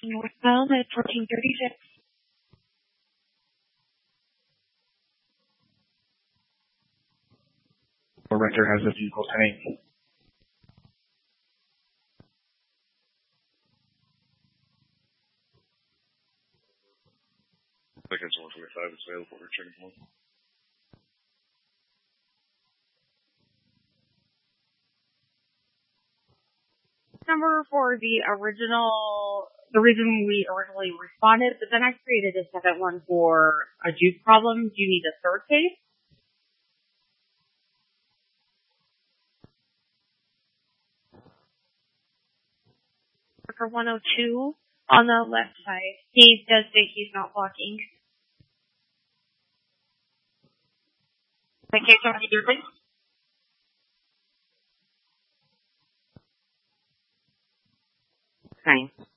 Northbound at 1436. The renter has the vehicle tank. Seconds 125 is available for checking one. Number for the reason we originally responded, but then I created a second one for a juice problem. Do you need a third case? For 102 on the left side. He does think he's not blocking. The case on your please. Fine.